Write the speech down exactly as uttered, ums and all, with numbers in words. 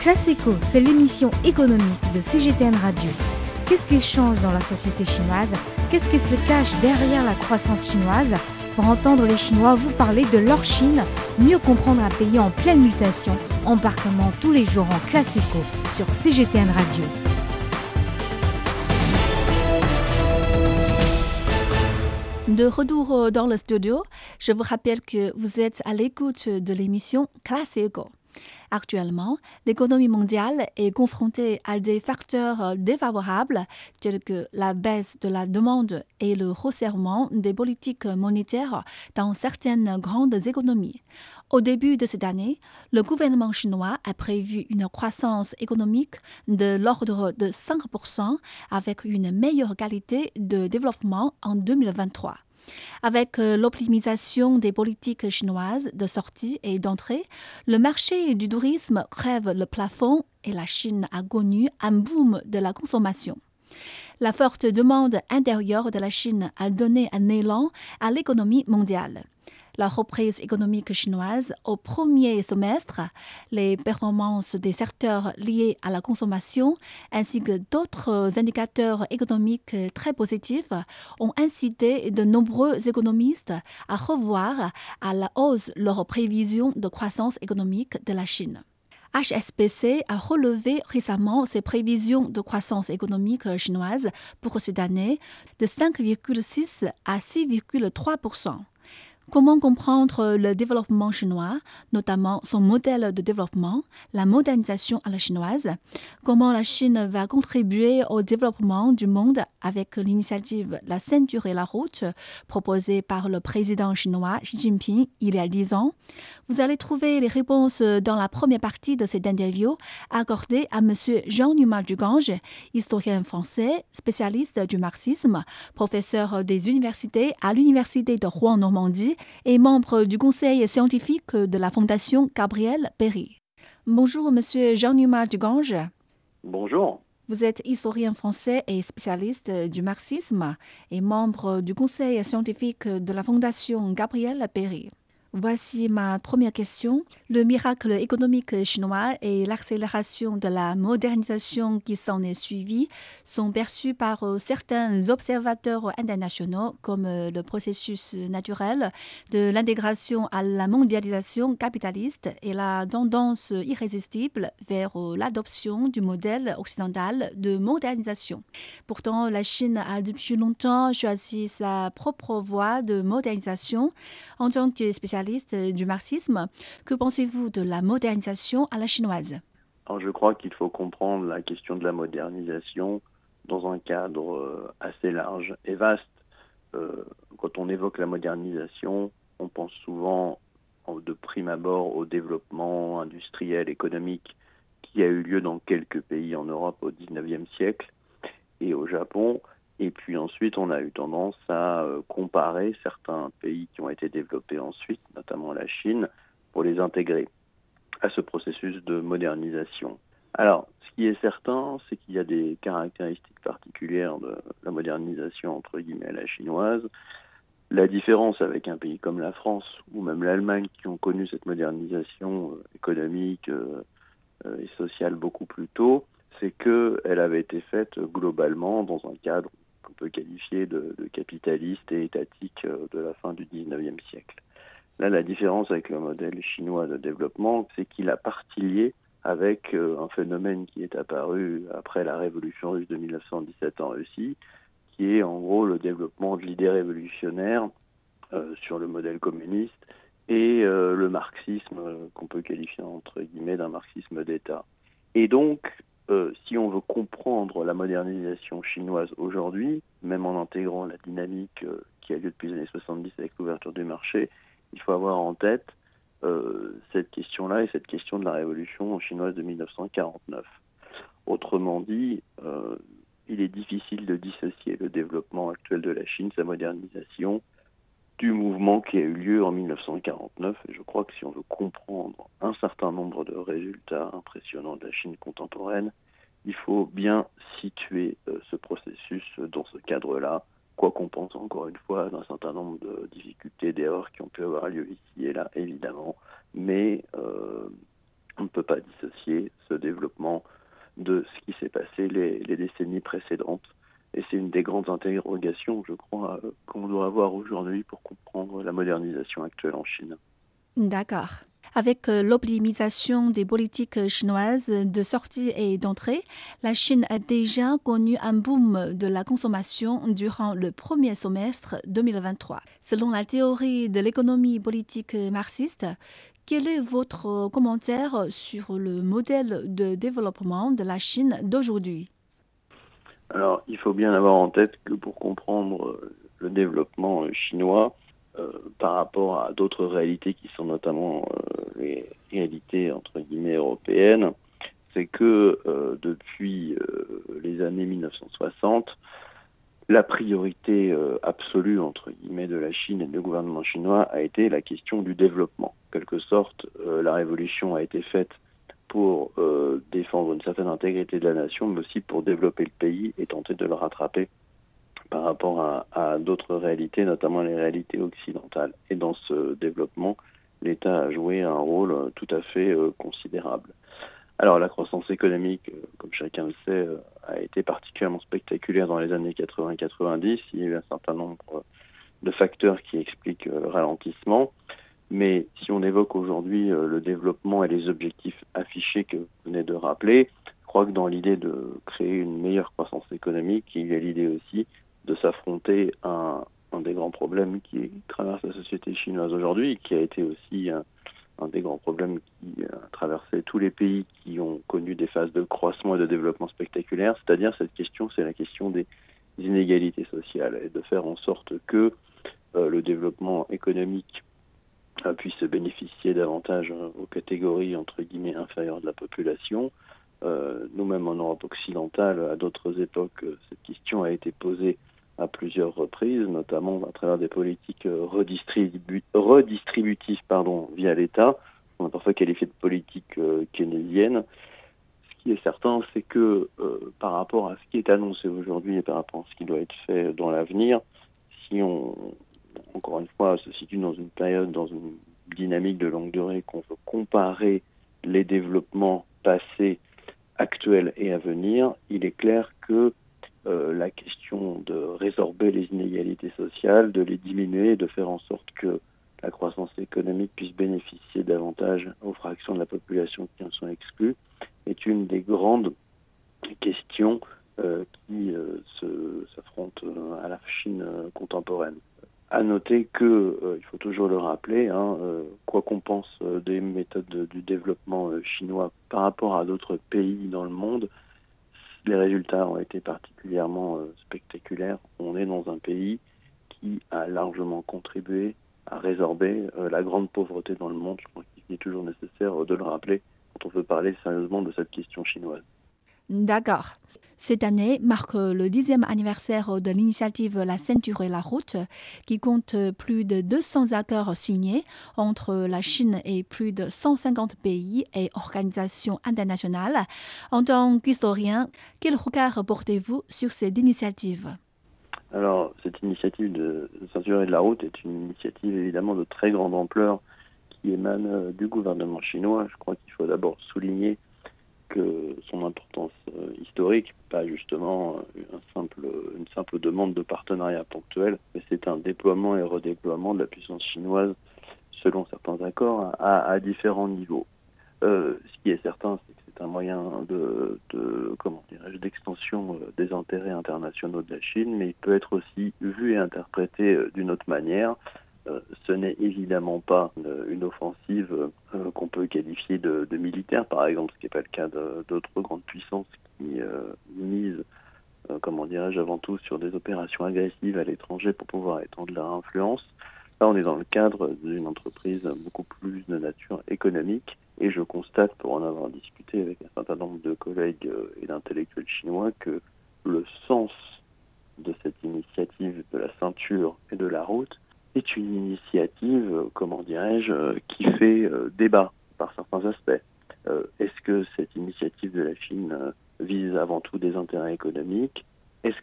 Classico, c'est l'émission économique de C G T N Radio. Qu'est-ce qui change dans la société chinoise? Qu'est-ce qui se cache derrière la croissance chinoise? Pour entendre les Chinois vous parler de leur Chine, mieux comprendre un pays en pleine mutation, embarquement tous les jours en Classico sur C G T N Radio. De retour dans le studio, je vous rappelle que vous êtes à l'écoute de l'émission Classico. Actuellement, l'économie mondiale est confrontée à des facteurs défavorables tels que la baisse de la demande et le resserrement des politiques monétaires dans certaines grandes économies. Au début de cette année, le gouvernement chinois a prévu une croissance économique de l'ordre de cinq pour cent avec une meilleure qualité de développement en deux mille vingt-trois. Avec l'optimisation des politiques chinoises de sortie et d'entrée, le marché du tourisme crève le plafond et la Chine a connu un boom de la consommation. La forte demande intérieure de la Chine a donné un élan à l'économie mondiale. La reprise économique chinoise au premier semestre, les performances des secteurs liés à la consommation ainsi que d'autres indicateurs économiques très positifs ont incité de nombreux économistes à revoir à la hausse leurs prévisions de croissance économique de la Chine. H S B C a relevé récemment ses prévisions de croissance économique chinoise pour cette année de cinq virgule six à six virgule trois pour cent. Comment comprendre le développement chinois, notamment son modèle de développement, la modernisation à la chinoise? Comment la Chine va contribuer au développement du monde avec l'initiative La ceinture et la route proposée par le président chinois Xi Jinping il y a dix ans? Vous allez trouver les réponses dans la première partie de cette interview accordée à M. Jean-Numa Dugange, historien français, spécialiste du marxisme, professeur des universités à l'Université de Rouen-Normandie et membre du conseil scientifique de la Fondation Gabriel Péri. Bonjour, Monsieur Jean-Numa Dugange. Bonjour. Vous êtes historien français et spécialiste du marxisme et membre du conseil scientifique de la Fondation Gabriel Péri. Voici ma première question. Le miracle économique chinois et l'accélération de la modernisation qui s'en est suivie sont perçus par certains observateurs internationaux comme le processus naturel de l'intégration à la mondialisation capitaliste et la tendance irrésistible vers l'adoption du modèle occidental de modernisation. Pourtant, la Chine a depuis longtemps choisi sa propre voie de modernisation. En tant que spécialiste du marxisme, que pensez-vous de la modernisation à la chinoise? Alors, je crois qu'il faut comprendre la question de la modernisation dans un cadre assez large et vaste. Euh, quand on évoque la modernisation, on pense souvent de prime abord au développement industriel, économique qui a eu lieu dans quelques pays en Europe au dix-neuvième siècle et au Japon. Et puis ensuite, on a eu tendance à euh, comparer certains pays qui ont été développés ensuite, notamment la Chine, pour les intégrer à ce processus de modernisation. Alors, ce qui est certain, c'est qu'il y a des caractéristiques particulières de la modernisation, entre guillemets, à la chinoise. La différence avec un pays comme la France ou même l'Allemagne, qui ont connu cette modernisation euh, économique euh, euh, et sociale beaucoup plus tôt, c'est qu'elle avait été faite globalement dans un cadre qu'on peut qualifier de, de capitaliste et étatique de la fin du dix-neuvième siècle. Là, la différence avec le modèle chinois de développement, c'est qu'il a partie liée avec un phénomène qui est apparu après la révolution russe de mille neuf cent dix-sept en Russie, qui est en gros le développement de l'idée révolutionnaire euh, sur le modèle communiste et euh, le marxisme euh, qu'on peut qualifier entre guillemets d'un marxisme d'État. Et donc, Euh, si on veut comprendre la modernisation chinoise aujourd'hui, même en intégrant la dynamique euh, qui a lieu depuis les années soixante-dix avec l'ouverture du marché, il faut avoir en tête euh, cette question-là et cette question de la révolution chinoise de mille neuf cent quarante-neuf. Autrement dit, euh, il est difficile de dissocier le développement actuel de la Chine, sa modernisation, du mouvement qui a eu lieu en mille neuf cent quarante-neuf. Et je crois que si on veut comprendre un certain nombre de résultats impressionnants de la Chine contemporaine, il faut bien situer euh, ce processus dans ce cadre-là, quoi qu'on pense encore une fois d'un certain nombre de difficultés, d'erreurs qui ont pu avoir lieu ici et là, évidemment. Mais euh, peut pas dissocier ce développement de ce qui s'est passé les, les décennies précédentes. Et c'est une des grandes interrogations, je crois, euh, qu'on doit avoir aujourd'hui pour comprendre la modernisation actuelle en Chine. D'accord. Avec euh, l'optimisation des politiques chinoises de sortie et d'entrée, la Chine a déjà connu un boom de la consommation durant le premier semestre deux mille vingt-trois. Selon la théorie de l'économie politique marxiste, quel est votre commentaire sur le modèle de développement de la Chine d'aujourd'hui? Alors, il faut bien avoir en tête que pour comprendre euh, le développement euh, chinois, euh, par rapport à d'autres réalités qui sont notamment euh, les réalités entre guillemets européennes, c'est que euh, depuis euh, les années mille neuf cent soixante, la priorité euh, absolue entre guillemets de la Chine et du gouvernement chinois a été la question du développement. En quelque sorte, euh, la révolution a été faite pour euh, défendre une certaine intégrité de la nation, mais aussi pour développer le pays et tenter de le rattraper par rapport à, à d'autres réalités, notamment les réalités occidentales. Et dans ce développement, l'État a joué un rôle euh, tout à fait euh, considérable. Alors la croissance économique, euh, comme chacun le sait, euh, a été particulièrement spectaculaire dans les années quatre-vingts quatre-vingt-dix. Il y a eu un certain nombre euh, de facteurs qui expliquent euh, le ralentissement. Mais si on évoque aujourd'hui euh, le développement et les objectifs affichés que vous venez de rappeler, je crois que dans l'idée de créer une meilleure croissance économique, il y a l'idée aussi de s'affronter à un, un des grands problèmes qui traverse la société chinoise aujourd'hui, et qui a été aussi un, un des grands problèmes qui a traversé tous les pays qui ont connu des phases de croissance et de développement spectaculaires, c'est-à-dire cette question, c'est la question des inégalités sociales, et de faire en sorte que euh, le développement économique puisse bénéficier davantage aux catégories entre guillemets inférieures de la population. Euh, nous-mêmes en Europe occidentale, à d'autres époques, cette question a été posée à plusieurs reprises, notamment à travers des politiques redistribu- redistributives pardon, via l'État. On a parfois qualifié de politique euh, keynésienne. Ce qui est certain, c'est que euh, par rapport à ce qui est annoncé aujourd'hui et par rapport à ce qui doit être fait dans l'avenir, si on encore une fois, se situe dans une période, dans une dynamique de longue durée, qu'on veut comparer les développements passés, actuels et à venir, il est clair que euh, la question de résorber les inégalités sociales, de les diminuer, de faire en sorte que la croissance économique puisse bénéficier davantage aux fractions de la population qui en sont exclues, est une des grandes questions euh, qui euh, se, s'affrontent euh, à la Chine euh, contemporaine. À noter que, euh, il faut toujours le rappeler, hein, euh, quoi qu'on pense euh, des méthodes de, du développement euh, chinois par rapport à d'autres pays dans le monde, les résultats ont été particulièrement euh, spectaculaires. On est dans un pays qui a largement contribué à résorber euh, la grande pauvreté dans le monde. Je crois qu'il est toujours nécessaire euh, de le rappeler quand on veut parler sérieusement de cette question chinoise. D'accord. Cette année marque le dixième anniversaire de l'initiative La ceinture et la route, qui compte plus de deux cents accords signés entre la Chine et plus de cent cinquante pays et organisations internationales. En tant qu'historien, quel regard portez-vous sur cette initiative? Alors, cette initiative de ceinture et de la route est une initiative évidemment de très grande ampleur qui émane du gouvernement chinois. Je crois qu'il faut d'abord souligner que son importance euh, historique, pas justement un simple, une simple demande de partenariat ponctuel, mais c'est un déploiement et redéploiement de la puissance chinoise selon certains accords à, à différents niveaux. Euh, ce qui est certain, c'est que c'est un moyen de, de comment dirais-je, d'extension euh, des intérêts internationaux de la Chine, mais il peut être aussi vu et interprété euh, d'une autre manière. Euh, ce n'est évidemment pas une, une offensive euh, qu'on peut qualifier de, de militaire, par exemple, ce qui n'est pas le cas de, d'autres grandes puissances qui euh, misent, euh, comment dirais-je, avant tout sur des opérations agressives à l'étranger pour pouvoir étendre leur influence. Là, on est dans le cadre d'une entreprise beaucoup plus de nature économique, et je constate, pour en avoir discuté avec un certain nombre de collègues et d'intellectuels chinois, que le sens de cette initiative de la ceinture et de la route est une initiative, comment dirais-je, qui fait débat par certains aspects. Est-ce que cette initiative de la Chine vise avant tout des intérêts économiques?